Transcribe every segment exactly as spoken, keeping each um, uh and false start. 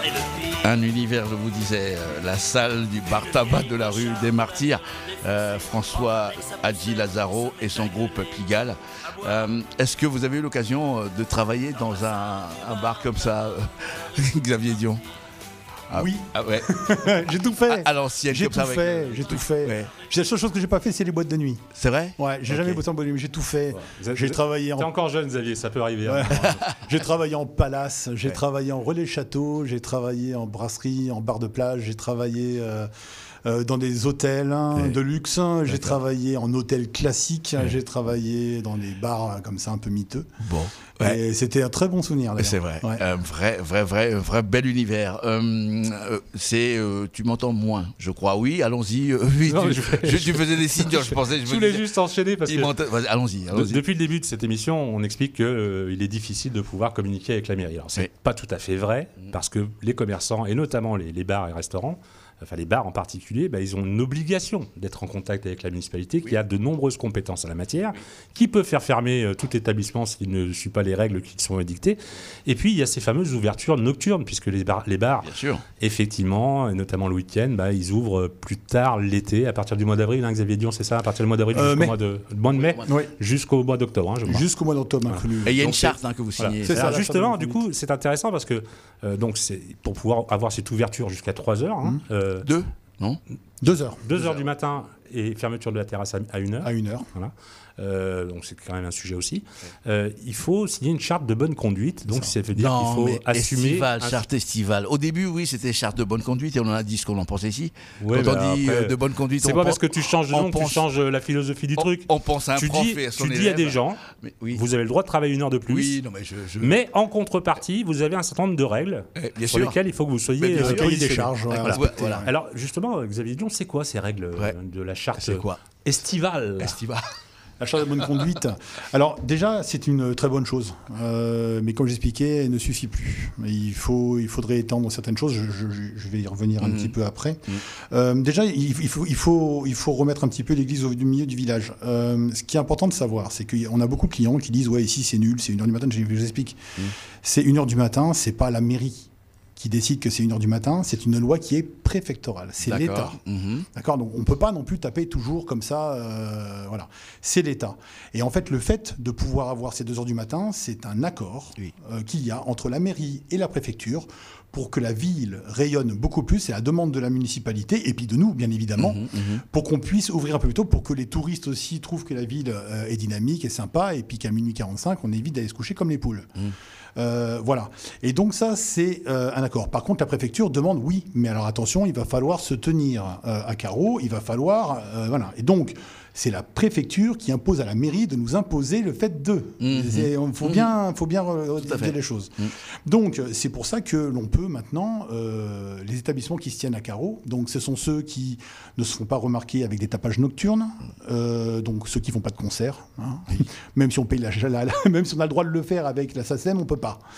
Un univers, je vous disais, euh, la salle du bar tabac de la rue des Martyrs, euh, François Hadji Lazaro et son groupe Pigalle. Euh, est-ce que vous avez eu l'occasion de travailler dans un, un bar comme ça, euh, Xavier Dion? Ah, oui, ah ouais. J'ai tout fait. À, à l'ancienne, j'ai comme tout ça, fait. avec... J'ai tout fait. Ouais. La seule chose que j'ai pas fait, c'est les boîtes de nuit. C'est vrai? Ouais, j'ai okay. jamais bossé en boîte de nuit, j'ai tout fait. Ouais. J'ai travaillé en. T'es encore jeune, Xavier, ça peut arriver. Ouais. Hein. J'ai travaillé en palace, j'ai ouais. travaillé en relais château, j'ai travaillé en brasserie, en bar de plage, j'ai travaillé. Euh... Euh, dans des hôtels hein, ouais. de luxe, hein. J'ai travaillé en hôtel classique, ouais. J'ai travaillé dans des bars comme ça un peu miteux. Bon. Ouais. Et c'était un très bon souvenir. D'ailleurs. C'est vrai, ouais. un vrai, vrai, vrai, vrai bel univers. Euh, euh, c'est, euh, tu m'entends moins, je crois. Oui, allons-y. Euh, oui, non, tu, je, je, tu faisais des signes, je pensais. Je, je voulais juste enchaîner parce que. Allons-y, allons-y. De, depuis le début de cette émission, on explique qu'il euh, est difficile de pouvoir communiquer avec la mairie. Alors c'est oui. pas tout à fait vrai parce que les commerçants et notamment les, les bars et restaurants. Enfin, les bars en particulier, bah, ils ont une obligation d'être en contact avec la municipalité oui. qui a de nombreuses compétences en la matière, oui. qui peut faire fermer euh, tout établissement s'il ne suit pas les règles qui sont édictées. Et puis, il y a ces fameuses ouvertures nocturnes, puisque les bars, les bars effectivement, et notamment le week-end, bah, ils ouvrent plus tard l'été, à partir du mois d'avril, hein, Xavier Dion, c'est ça, à partir du mois d'avril euh, jusqu'au mois de, mois de mai, oui. jusqu'au mois d'octobre. Hein, je crois. Jusqu'au mois d'octobre. Voilà. Et il y a une charte hein, que vous signez. Voilà. C'est ça, justement, du coup, c'est intéressant parce que euh, donc, c'est, pour pouvoir avoir cette ouverture jusqu'à trois heures, hein, mmh. euh, Deux Non Deux heures. Deux, Deux heures, heures du matin et fermeture de la terrasse à une heure. À une heure. Voilà. Euh, donc c'est quand même un sujet aussi. Euh, il faut signer une charte de bonne conduite. Donc ça, ça veut dire non, qu'il faut mais assumer. Estival, un... charte estivale. Au début, oui, c'était charte de bonne conduite et on en a dit ce qu'on en pensait ici. Ouais, Quand bah on dit après, de bonne conduite, c'est on pas pense, parce que tu changes de nom que pense, tu changes la philosophie du on, truc. On pense à un tu prof dis, et à son tu élève. dis à des gens, mais, oui. vous avez le droit de travailler une heure de plus. Oui, non, mais, je, je... mais en contrepartie, vous avez un certain nombre de règles eh, bien sur sûr. lesquelles il faut que vous soyez euh, cahier des charges. Voilà. Voilà. Voilà. Voilà. Alors justement, Xavier Dion, c'est quoi ces règles ouais. de la charte c'est quoi estivale Estivale. La charte de bonne conduite. Alors déjà, c'est une très bonne chose, euh, mais comme j'expliquais, elle ne suffit plus. Il faut, il faudrait étendre certaines choses. Je, je, je vais y revenir un mmh. petit peu après. Mmh. Euh, déjà, il, il, faut, il, faut, il faut remettre un petit peu l'église au milieu du village. Euh, ce qui est important de savoir, c'est qu'on a beaucoup de clients qui disent ouais, ici c'est nul, c'est une heure du matin. Je vous explique. Mmh. C'est une heure du matin, c'est pas la mairie qui décide que c'est une heure du matin, c'est une loi qui est préfectorale, c'est D'accord. l'État. Mmh. D'accord. Donc on ne peut pas non plus taper toujours comme ça, euh, voilà. C'est l'État. Et en fait, le fait de pouvoir avoir ces deux heures du matin, c'est un accord oui. euh, qu'il y a entre la mairie et la préfecture pour que la ville rayonne beaucoup plus, c'est la demande de la municipalité, et puis de nous, bien évidemment, mmh, mmh. pour qu'on puisse ouvrir un peu plus tôt, pour que les touristes aussi trouvent que la ville euh, est dynamique et sympa, et puis qu'à minuit quarante-cinq, on évite d'aller se coucher comme les poules. Mmh. Euh, voilà. Et donc ça, c'est euh, un accord. Par contre, la préfecture demande, oui, mais alors attention, il va falloir se tenir euh, à carreau, il va falloir... Euh, voilà. Et donc, c'est la préfecture qui impose à la mairie de nous imposer le fait de. Il mmh. faut, mmh. bien, faut bien dire les choses. Mmh. Donc, c'est pour ça que l'on peut maintenant, euh, les établissements qui se tiennent à carreau, donc ce sont ceux qui ne se font pas remarquer avec des tapages nocturnes, euh, donc ceux qui ne font pas de concert, hein. Même si on paye la, la, la, même si on a le droit de le faire avec la S A C E M, on ne peut pas.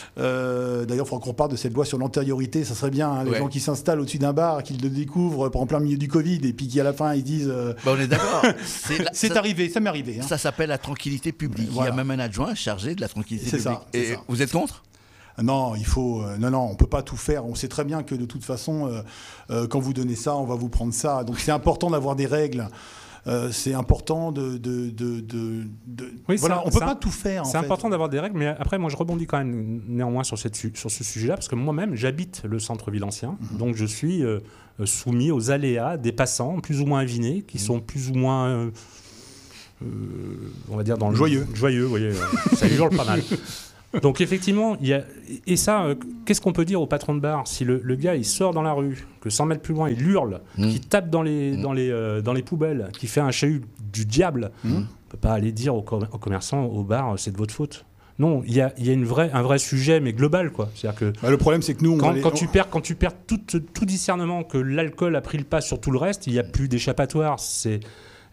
Euh, d'ailleurs, il faudra qu'on parle de cette loi sur l'antériorité, ça serait bien, hein, les ouais. gens qui s'installent au-dessus d'un bar, qu'ils le découvrent en plein milieu du Covid, et puis qui à la fin ils disent... Euh, bah on est d'accord. C'est, la, c'est ça, arrivé, ça m'est arrivé. Hein. Ça s'appelle la tranquillité publique. Voilà. Il y a même un adjoint chargé de la tranquillité c'est publique. Ça, c'est et ça. Vous êtes contre ? Non, il faut. Euh, non, non, on peut pas tout faire. On sait très bien que de toute façon, euh, euh, quand vous donnez ça, on va vous prendre ça. Donc c'est important d'avoir des règles. Euh, c'est important de, de, de, de, de... Oui, voilà, on peut pas tout faire. C'est en fait. important d'avoir des règles, mais après, moi, je rebondis quand même néanmoins sur, cette, sur ce sujet-là, parce que moi-même, j'habite le centre-ville ancien, mmh. donc je suis euh, soumis aux aléas des passants, plus ou moins avinés, qui mmh. sont plus ou moins, euh, euh, on va dire, dans le joyeux. Joyeux, vous voyez, euh, ça hurle pas mal. Donc effectivement, il y a... et ça, euh, qu'est-ce qu'on peut dire au patron de bar si le, le gars il sort dans la rue, que cent mètres plus loin il hurle, mmh. qu'il tape dans les, mmh. dans, les, euh, dans les poubelles, qu'il fait un chahut du diable, mmh. on ne peut pas aller dire aux, com- aux commerçants, au bar, c'est de votre faute. Non, il y a, y a une vraie, un vrai sujet, mais global, quoi. C'est-à-dire que bah, le problème, c'est que nous, on quand, les... quand tu perds, quand tu perds tout, tout discernement que l'alcool a pris le pas sur tout le reste, il n'y a plus d'échappatoire. C'est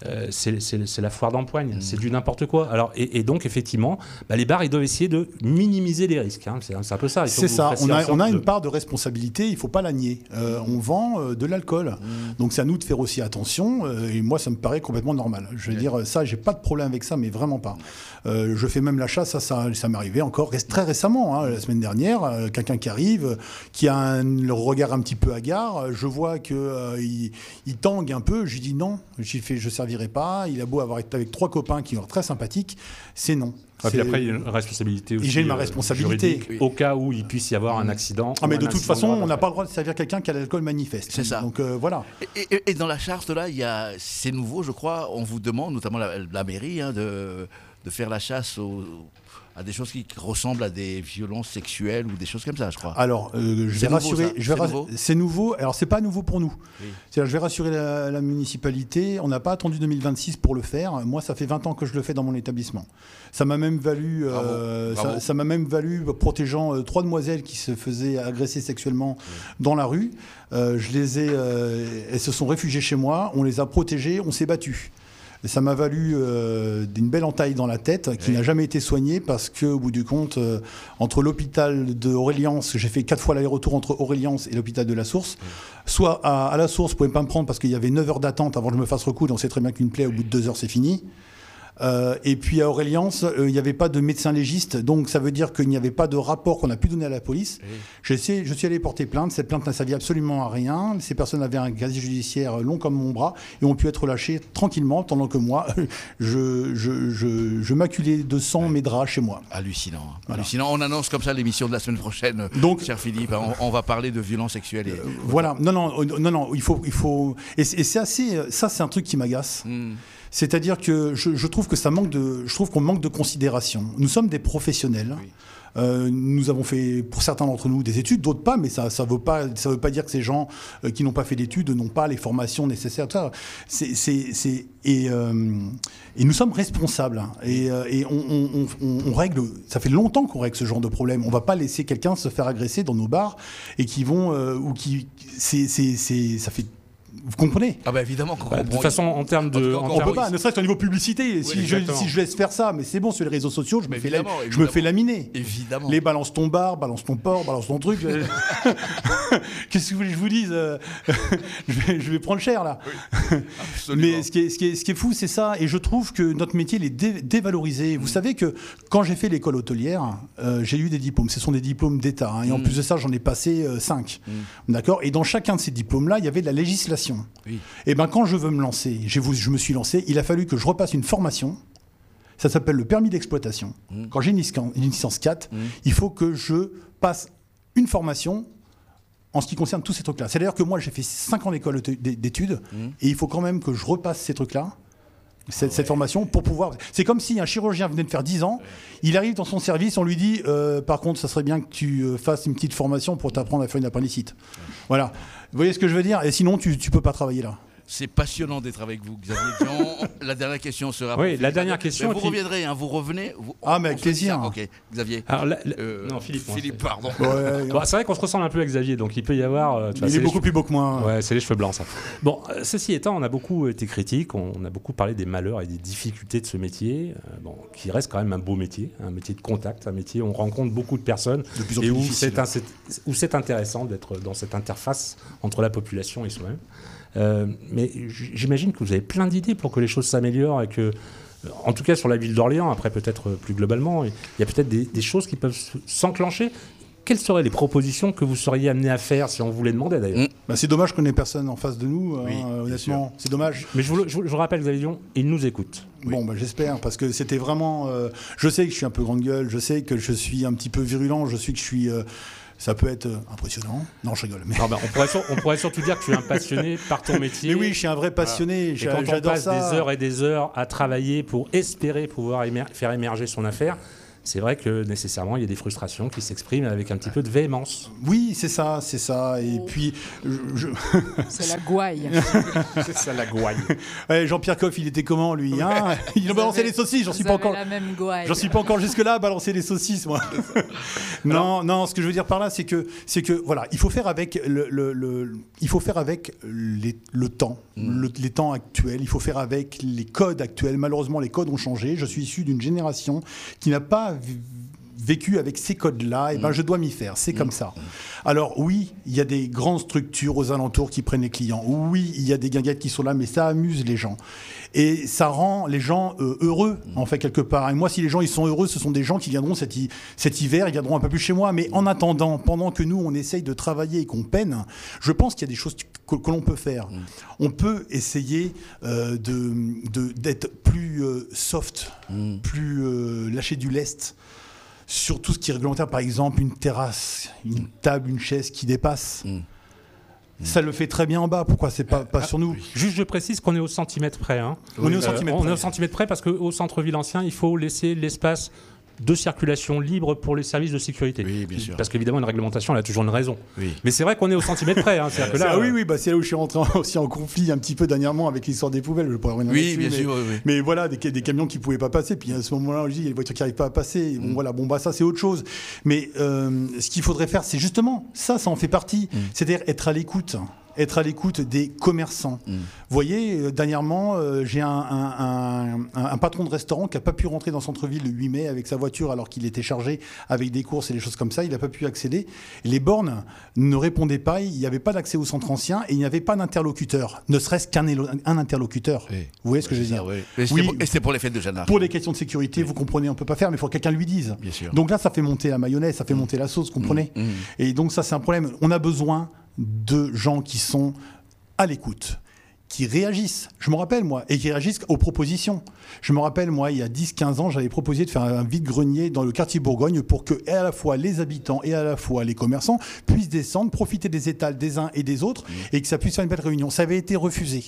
euh, c'est, c'est, c'est la foire d'empoigne, mmh. c'est du n'importe quoi. Alors, et, et donc, effectivement, bah, les bars, ils doivent essayer de minimiser les risques. Hein. C'est, c'est un peu ça. C'est ça, on a, on a de... une part de responsabilité, il ne faut pas la nier. Euh, on vend euh, de l'alcool, mmh. donc c'est à nous de faire aussi attention, euh, et moi, ça me paraît complètement normal. Je veux mmh. dire, ça, j'ai pas de problème avec ça, mais vraiment pas. Euh, je fais même l'achat, ça, ça, ça m'est arrivé encore très récemment, hein, la semaine dernière, euh, quelqu'un qui arrive, qui a un, le regard un petit peu hagard, je vois qu'il euh, il tangue un peu, je lui dis non, j'ai fait, je ne servirai pas, il a beau avoir été avec trois copains qui sont très sympathiques, c'est non. Et puis après, il y a une responsabilité aussi. Et j'ai ma responsabilité. Oui. Au cas où il puisse y avoir un accident. Ah, mais de toute façon, on n'a pas le droit de servir quelqu'un qui a l'alcool manifeste. C'est ça. Donc euh, voilà. Et, et, et dans la charte, là, il y a, c'est nouveau, je crois, on vous demande, notamment la, la mairie, hein, de, de faire la chasse aux. à des choses qui ressemblent à des violences sexuelles ou des choses comme ça, je crois. Alors, euh, je c'est vais nouveau, rassurer. Ça. Je vais c'est, ra- nouveau c'est nouveau. Alors, c'est pas nouveau pour nous. Oui. C'est-à-dire, je vais rassurer la, la municipalité. On n'a pas attendu deux mille vingt-six pour le faire. Moi, ça fait vingt ans que je le fais dans mon établissement. Ça m'a même valu. Bravo. Euh, Bravo. Ça, ça m'a même valu protégeant euh, trois demoiselles qui se faisaient agresser sexuellement oui. dans la rue. Euh, je les ai. Euh, elles se sont réfugiées chez moi. On les a protégées. On s'est battus. Ça m'a valu euh, une belle entaille dans la tête qui oui. n'a jamais été soignée parce qu'au bout du compte, euh, entre l'hôpital de Aureliance, j'ai fait quatre fois l'aller-retour entre Aureliance et l'hôpital de la Source, oui. soit à, à la Source, vous ne pouvez pas me prendre parce qu'il y avait neuf heures d'attente avant que je me fasse recoudre, on sait très bien qu'une plaie, au bout de deux heures, c'est fini. Euh, et puis à Aureliance, il euh, n'y avait pas de médecin légiste, donc ça veut dire qu'il n'y avait pas de rapport qu'on a pu donner à la police. Oui. Je, sais, je suis allé porter plainte, cette plainte n'a servi absolument à rien. Ces personnes avaient un casier judiciaire long comme mon bras et ont pu être lâchées tranquillement, pendant que moi, je, je, je, je maculais de sang mes draps chez moi. Hallucinant. Voilà. Hallucinant. On annonce comme ça l'émission de la semaine prochaine, donc, cher Philippe. On, on va parler de violences sexuelles. Et... Euh, voilà. Non, non, non, non. Il faut, il faut. Et c'est, et c'est assez. Ça, c'est un truc qui m'agace. Mm. C'est-à-dire que je, je trouve que ça manque de, je trouve qu'on manque de considération. Nous sommes des professionnels. Oui. Euh, nous avons fait, pour certains d'entre nous, des études, d'autres pas, mais ça ne veut pas, ça veut pas dire que ces gens euh, qui n'ont pas fait d'études n'ont pas les formations nécessaires. C'est, c'est, c'est, et, euh, et nous sommes responsables. Et, euh, et on, on, on, on règle. Ça fait longtemps qu'on règle ce genre de problème. On ne va pas laisser quelqu'un se faire agresser dans nos bars et qui vont euh, ou qui, c'est, c'est, c'est, ça fait. Vous comprenez ? Ah bah évidemment qu'on bah, comprend. De toute façon, en termes de... En on ne peut pas, ne serait-ce qu'au niveau publicité. Oui, si, je, si je laisse faire ça, mais c'est bon, sur les réseaux sociaux, je, me fais, la, je me fais laminer. Évidemment. Les balance ton bar, balance ton porc, balance ton truc. Qu'est-ce que vous voulez que je vous dise ? je, vais, je vais prendre cher, là. Oui, mais ce qui, est, ce, qui est, ce qui est fou, c'est ça. Et je trouve que notre métier, il est dé- dévalorisé. Mmh. Vous savez que quand j'ai fait l'école hôtelière, euh, j'ai eu des diplômes. Ce sont des diplômes d'État. Hein, et mmh. en plus de ça, j'en ai passé euh, cinq. Mmh. D'accord ? Et dans chacun de ces diplômes-là, il y avait de la législation. Oui. Et bien, quand je veux me lancer, je, vous, je me suis lancé, il a fallu que je repasse une formation. Ça s'appelle le permis d'exploitation. Mmh. Quand j'ai une, une licence quatre, mmh. il faut que je passe une formation en ce qui concerne tous ces trucs-là. C'est d'ailleurs que moi, j'ai fait cinq ans d'école d'études mmh. et il faut quand même que je repasse ces trucs-là. Cette, ah ouais. cette formation pour pouvoir... C'est comme si un chirurgien venait de faire dix ans, ouais. il arrive dans son service, on lui dit euh, par contre, ça serait bien que tu euh, fasses une petite formation pour t'apprendre à faire une appendicite. Ouais. Voilà. Vous voyez ce que je veux dire ? Et sinon, tu ne peux pas travailler là. C'est passionnant d'être avec vous, Xavier Dion. La dernière question sera... Oui, la dernière question... Mais vous qui... reviendrez, hein, vous revenez... Vous... Ah, mais avec plaisir. Ok, Xavier. Alors, la, la... Euh, non, Philippe. Philippe, pardon. Ouais, bon, c'est vrai qu'on se ressemble un peu à Xavier, donc il peut y avoir... Euh, il est beaucoup cheveux... plus beau que moi. Ouais, c'est les cheveux blancs, ça. Bon, euh, ceci étant, on a beaucoup été critiques, on, on a beaucoup parlé des malheurs et des difficultés de ce métier, euh, bon, qui reste quand même un beau métier, un métier de contact, un métier où on rencontre beaucoup de personnes, de plus en et plus où difficile. c'est, un, c'est, où c'est intéressant d'être dans cette interface entre la population et soi-même. Euh, mais j'imagine que vous avez plein d'idées pour que les choses s'améliorent et que, en tout cas sur la ville d'Orléans, après peut-être plus globalement, il y a peut-être des, des choses qui peuvent s'enclencher. Quelles seraient les propositions que vous seriez amené à faire si on vous les demandait d'ailleurs ? mmh. bah, C'est dommage qu'on n'ait personne en face de nous, oui, hein, honnêtement. C'est dommage. Mais je vous, je vous, je vous rappelle, Xavier Dion, il nous écoute. Oui. Bon, bah, j'espère, parce que c'était vraiment... Euh, je sais que je suis un peu grande gueule, je sais que je suis un petit peu virulent, je sais que je suis... Euh, ça peut être impressionnant. Non, je rigole. Mais... Ah bah, on, pourrait sur, on pourrait surtout dire que tu es un passionné par ton métier. Mais oui, je suis un vrai passionné. Voilà. Et quand on passe ça... des heures et des heures à travailler pour espérer pouvoir émer- faire émerger son affaire, c'est vrai que nécessairement il y a des frustrations qui s'expriment avec un petit peu de véhémence. Oui, c'est ça, c'est ça. Et oh. puis, je, je... c'est la gouaille. C'est ça la gouaille. Ouais, Jean-Pierre Coff, il était comment lui, hein? Il a balancé les saucisses. J'en suis pas encore. La même gouaille. J'en suis pas encore jusque là à balancer les saucisses, moi. non, Alors... non. Ce que je veux dire par là, c'est que, c'est que, voilà, il faut faire avec le, le, le il faut faire avec les, le temps, mmh. le, les temps actuels. Il faut faire avec les codes actuels. Malheureusement, les codes ont changé. Je suis issu d'une génération qui n'a pas vécu avec ces codes-là, et ben je dois m'y faire, c'est mmh. comme ça. Alors oui, il y a des grandes structures aux alentours qui prennent les clients. Oui, il y a des guinguettes qui sont là, mais ça amuse les gens. Et ça rend les gens euh, heureux, en fait, quelque part. Et moi, si les gens ils sont heureux, ce sont des gens qui viendront cet, hi- cet hiver, ils viendront un peu plus chez moi. Mais en attendant, pendant que nous, on essaye de travailler et qu'on peine, je pense qu'il y a des choses que, que l'on peut faire. Mmh. On peut essayer euh, de, de, d'être plus euh, soft, mmh. plus euh, lâcher du lest sur tout ce qui est réglementaire, par exemple une terrasse, une table, une chaise qui dépasse. Mmh. Ça le fait très bien en bas, pourquoi c'est pas, pas ah, sur nous? Juste je précise qu'on est au centimètre près. Hein. On oui. est au centimètre euh, près. On est au centimètre près parce qu'au centre-ville ancien, il faut laisser l'espace de circulation libre pour les services de sécurité. Oui, bien sûr. Parce qu'évidemment, une réglementation, elle a toujours une raison. Oui. Mais c'est vrai qu'on est au centimètre près. Hein. C'est-à-dire que là, ah, oui, oui, bah, c'est là où je suis rentré aussi en conflit un petit peu dernièrement avec l'histoire des poubelles. Je pourrais revenir oui, là-dessus, bien mais, sûr. Oui, oui. mais voilà, des, des camions qui ne pouvaient pas passer. Puis à ce moment-là, je dis, il y a des voitures qui n'arrivent pas à passer. Bon, mm. voilà, bon, bah, ça, c'est autre chose. Mais euh, ce qu'il faudrait faire, c'est justement ça, ça en fait partie. Mm. C'est-à-dire être à l'écoute. Être à l'écoute des commerçants. Mmh. Vous voyez, euh, dernièrement, euh, j'ai un, un, un, un patron de restaurant qui n'a pas pu rentrer dans le centre-ville le huit mai avec sa voiture alors qu'il était chargé avec des courses et des choses comme ça. Il n'a pas pu accéder. Les bornes ne répondaient pas. Il n'y avait pas d'accès au centre ancien et il n'y avait pas d'interlocuteur. Ne serait-ce qu'un un interlocuteur. Oui. Vous voyez ce que oui, je veux dire? Oui. Et c'était, oui. pour, et c'était pour les fêtes de Jeanne d'Arc. Pour les questions de sécurité, oui. vous comprenez, on ne peut pas faire, mais il faut que quelqu'un lui dise. Bien sûr. Donc là, ça fait monter la mayonnaise, ça fait mmh. monter la sauce, vous comprenez? mmh. Et donc ça, c'est un problème. On a besoin de gens qui sont à l'écoute, qui réagissent. Je me rappelle, moi, et qui réagissent aux propositions. Je me rappelle, moi, il y a dix quinze ans, j'avais proposé de faire un vide-grenier dans le quartier Bourgogne pour que, à la fois, les habitants et à la fois les commerçants puissent descendre, profiter des étals des uns et des autres, mmh. et que ça puisse faire une belle réunion. Ça avait été refusé.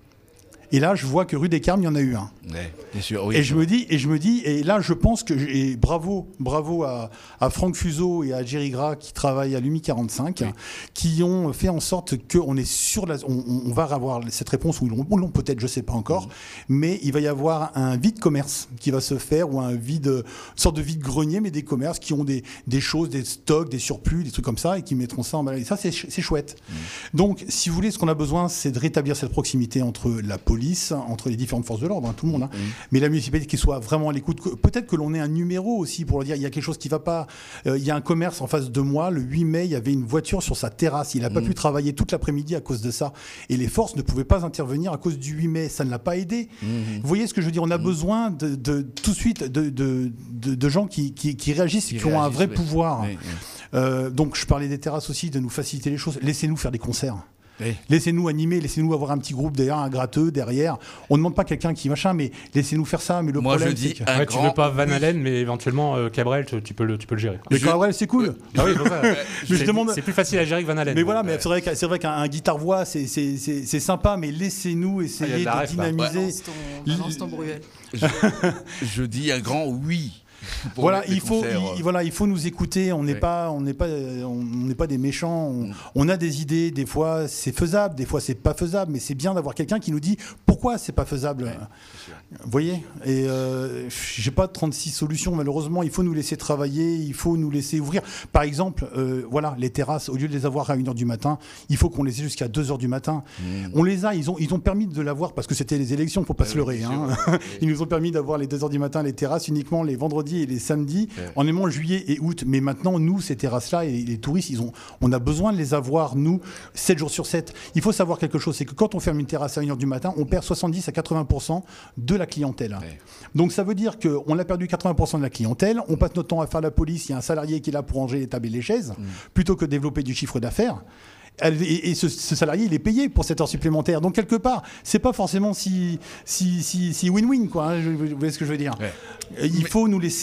Et là, je vois que rue des Carmes, il y en a eu un. Ouais, bien sûr, oui, et je me dis, et je me dis, et là, je pense que, et bravo, bravo à, à Franck Fuseau et à Jerry Gras qui travaillent à l'U M I quarante-cinq, oui. qui ont fait en sorte qu'on est sur la, on, on va avoir cette réponse ou l'on, l'on peut-être, je sais pas encore, mmh. mais il va y avoir un vide commerce qui va se faire ou un vide, une sorte de vide grenier, mais des commerces qui ont des, des choses, des stocks, des surplus, des trucs comme ça et qui mettront ça en balade. Et ça, c'est, c'est chouette. Mmh. Donc, si vous voulez, ce qu'on a besoin, c'est de rétablir cette proximité entre la police, entre les différentes forces de l'ordre, hein, tout le monde, hein. Mmh. mais la municipalité qui soit vraiment à l'écoute. Peut-être que l'on ait un numéro aussi pour leur dire il y a quelque chose qui ne va pas. Euh, il y a un commerce en face de moi, le huit mai, il y avait une voiture sur sa terrasse. Il n'a mmh. pas pu travailler toute l'après-midi à cause de ça. Et les forces ne pouvaient pas intervenir à cause du huit mai. Ça ne l'a pas aidé. Mmh. Vous voyez ce que je veux dire? On a mmh. besoin de, de, tout de suite de, de, de, de gens qui, qui, qui réagissent, qui, qui ont un vrai oui. pouvoir. Oui, oui. Euh, donc je parlais des terrasses aussi, de nous faciliter les choses. Laissez-nous faire des concerts. Oui. Laissez-nous animer, laissez-nous avoir un petit groupe derrière, un gratteux derrière. On ne demande pas quelqu'un qui machin, mais laissez-nous faire ça. Mais le Moi, problème, je dis c'est que... ouais, grand... tu veux pas Van Halen, mais éventuellement euh, Cabrel, tu, tu peux le, tu peux le gérer. Mais je... Cabrel, c'est cool. Ah oui, ça, mais je demande... C'est plus facile à gérer que Van Halen. Mais voilà, mais c'est vrai, que, c'est vrai qu'un guitare-voix, c'est, c'est, c'est, c'est sympa, mais laissez-nous essayer ah, de, de dynamiser. Balance ton Bruel. Je, je dis un grand oui. Voilà, il faut, il, voilà, il faut nous écouter. On n'est oui. pas, on n'est pas, on n'est pas des méchants. On, mm. on a des idées. Des fois, c'est faisable. Des fois, c'est pas faisable. Mais c'est bien d'avoir quelqu'un qui nous dit pourquoi c'est pas faisable. Oui, vous voyez. Et euh, j'ai pas trente-six solutions malheureusement. Il faut nous laisser travailler. Il faut nous laisser ouvrir. Par exemple, euh, voilà, les terrasses. Au lieu de les avoir à une heure du matin, il faut qu'on les ait jusqu'à deux heures du matin. Mm. On les a. Ils ont, ils ont permis de l'avoir parce que c'était les élections. Faut pas oui, se leurrer. Hein. Ils nous ont permis d'avoir les deux heures du matin les terrasses uniquement les vendredis et les samedis, ouais. en aimant juillet et août. Mais maintenant, nous, ces terrasses-là, et les touristes, ils ont, on a besoin de les avoir, nous, sept jours sur sept. Il faut savoir quelque chose, c'est que quand on ferme une terrasse à une heure du matin, on perd soixante-dix à quatre-vingts pour cent de la clientèle. Ouais. Donc ça veut dire qu'on a perdu quatre-vingts pour cent de la clientèle, on passe notre temps à faire la police, il y a un salarié qui est là pour ranger les tables et les chaises, mmh. plutôt que développer du chiffre d'affaires. Et, et ce, ce salarié, il est payé pour cette heure supplémentaire. Donc quelque part, c'est pas forcément si, si, si, si win-win, quoi. Hein, vous voyez ce que je veux dire? Ouais. Il Mais... faut nous laisser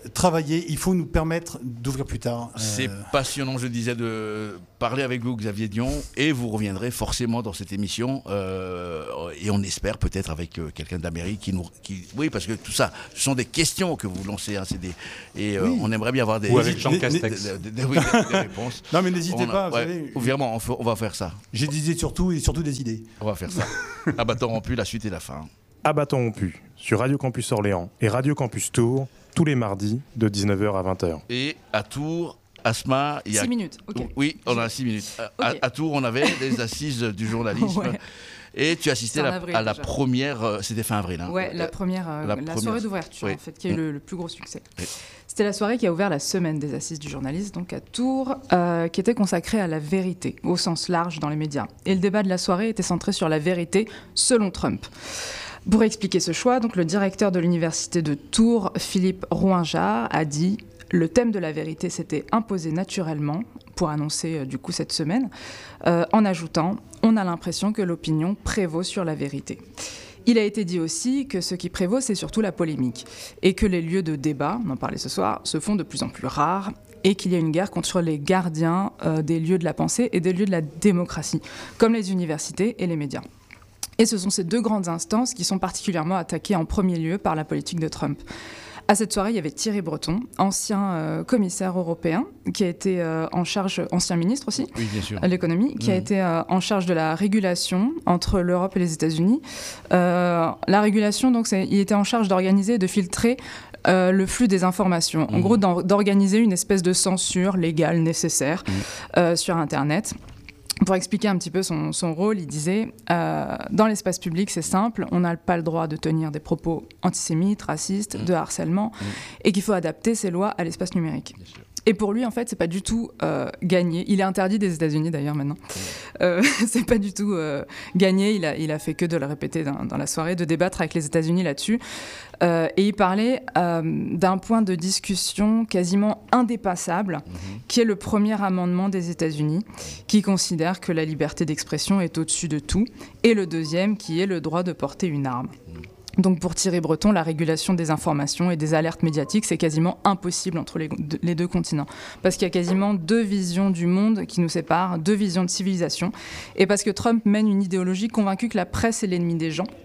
travailler, il faut nous permettre d'ouvrir plus tard. C'est euh... passionnant, je disais, de parler avec vous, Xavier Dion, et vous reviendrez forcément dans cette émission, euh, et on espère peut-être avec euh, quelqu'un d'Amérique qui nous... Qui, oui, parce que tout ça, ce sont des questions que vous lancez, hein, c'est des, et euh, oui. on aimerait bien avoir des... Ou avec Jean Castex. Des, des, des, oui, des, des réponses. Non mais n'hésitez on, pas, vous ouais, savez... Vraiment, on, on va faire ça. J'ai des idées surtout, et surtout des idées. On va faire ça. À bâton rompu, la suite et la fin. À bâton rompu, sur Radio Campus Orléans et Radio Campus Tours, tous les mardis de dix-neuf heures à vingt heures. Et à Tours, Asma, il y a... six minutes, ok. Oui, on a six minutes. À, okay. à, à Tours, on avait les assises du journalisme. Ouais. Et tu assistais la, avril, à la déjà. première, c'était fin avril. Hein. Ouais, la première, euh, la, la première... soirée d'ouverture, oui. en fait, qui a eu mmh. le, le plus gros succès. Oui. C'était la soirée qui a ouvert la semaine des assises du journalisme, donc à Tours, euh, qui était consacrée à la vérité, au sens large dans les médias. Et le débat de la soirée était centré sur la vérité selon Trump. Pour expliquer ce choix, donc, le directeur de l'université de Tours, Philippe Rouinjard, a dit « Le thème de la vérité s'était imposé naturellement » pour annoncer euh, du coup cette semaine, euh, en ajoutant « On a l'impression que l'opinion prévaut sur la vérité ». Il a été dit aussi que ce qui prévaut, c'est surtout la polémique, et que les lieux de débat, on en parlait ce soir, se font de plus en plus rares, et qu'il y a une guerre contre les gardiens euh, des lieux de la pensée et des lieux de la démocratie, comme les universités et les médias. Et ce sont ces deux grandes instances qui sont particulièrement attaquées en premier lieu par la politique de Trump. À cette soirée, il y avait Thierry Breton, ancien euh, commissaire européen, qui a été euh, en charge, ancien ministre aussi, oui, bien sûr. de l'économie, qui mmh. a été euh, en charge de la régulation entre l'Europe et les États-Unis. Euh, la régulation, donc, c'est, il était en charge d'organiser et de filtrer euh, le flux des informations. En mmh. gros, d'organiser une espèce de censure légale nécessaire mmh. euh, sur Internet. Pour expliquer un petit peu son, son rôle, il disait euh, « Dans l'espace public, c'est simple, on n'a pas le droit de tenir des propos antisémites, racistes, mmh. de harcèlement, mmh. et qu'il faut adapter ces lois à l'espace numérique. » Et pour lui, en fait, c'est pas du tout euh, gagné. Il est interdit des États-Unis d'ailleurs maintenant. Euh, c'est pas du tout euh, gagné. Il a, il a fait que de le répéter dans, dans la soirée, de débattre avec les États-Unis là-dessus. Euh, et il parlait euh, d'un point de discussion quasiment indépassable, mmh. qui est le premier amendement des États-Unis, qui considère que la liberté d'expression est au-dessus de tout, et le deuxième, qui est le droit de porter une arme. Mmh. Donc pour Thierry Breton, la régulation des informations et des alertes médiatiques, c'est quasiment impossible entre les, les deux continents. Parce qu'il y a quasiment deux visions du monde qui nous séparent, deux visions de civilisation. Et parce que Trump mène une idéologie convaincue que la presse est l'ennemi des gens,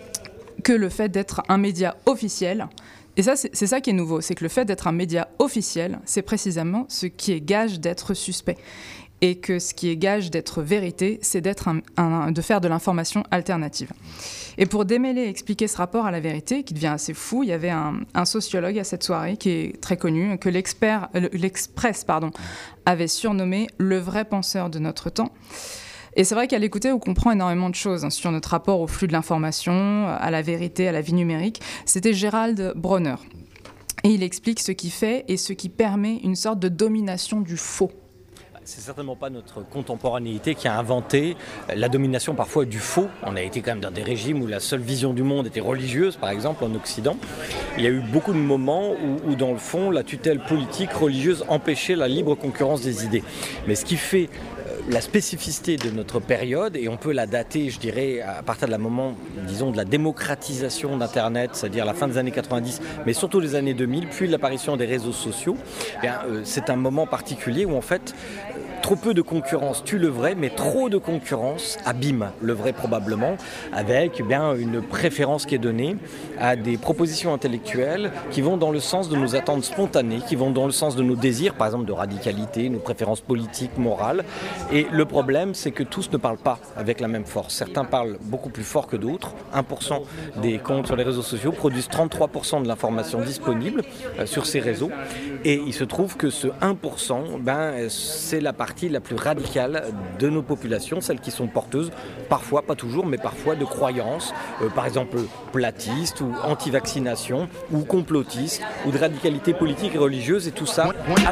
que le fait d'être un média officiel, et ça, c'est, c'est ça qui est nouveau, c'est que le fait d'être un média officiel, c'est précisément ce qui est gage d'être suspect. Et que ce qui est gage d'être vérité, c'est d'être un, un, de faire de l'information alternative. Et pour démêler et expliquer ce rapport à la vérité, qui devient assez fou, il y avait un, un sociologue à cette soirée qui est très connu, que l'expert, l'Express pardon, avait surnommé « le vrai penseur de notre temps ». Et c'est vrai qu'à l'écouter, on comprend énormément de choses hein, sur notre rapport au flux de l'information, à la vérité, à la vie numérique. C'était Gérald Bronner. Et il explique ce qui fait et ce qui permet une sorte de domination du faux. C'est certainement pas notre contemporanéité qui a inventé la domination parfois du faux. On a été quand même dans des régimes où la seule vision du monde était religieuse, par exemple en Occident. Il y a eu beaucoup de moments où, où dans le fond, la tutelle politique religieuse empêchait la libre concurrence des idées. Mais ce qui fait la spécificité de notre période, et on peut la dater, je dirais, à partir de la moment, disons, de la démocratisation d'Internet, c'est-à-dire la fin des années quatre-vingt-dix, mais surtout les années deux mille, puis l'apparition des réseaux sociaux, eh bien, euh, c'est un moment particulier où, en fait, euh, trop peu de concurrence tue le vrai, mais trop de concurrence abîme le vrai probablement, avec eh bien, une préférence qui est donnée à des propositions intellectuelles qui vont dans le sens de nos attentes spontanées, qui vont dans le sens de nos désirs, par exemple de radicalité, nos préférences politiques, morales. Et le problème, c'est que tous ne parlent pas avec la même force. Certains parlent beaucoup plus fort que d'autres. un pour cent des comptes sur les réseaux sociaux produisent trente-trois pour cent de l'information disponible euh, sur ces réseaux. Et il se trouve que ce un pour cent, ben, c'est la partie la plus radicale de nos populations, celles qui sont porteuses, parfois, pas toujours, mais parfois de croyances, euh, par exemple platistes ou anti-vaccination, ou complotistes, ou de radicalité politique et religieuse, et tout ça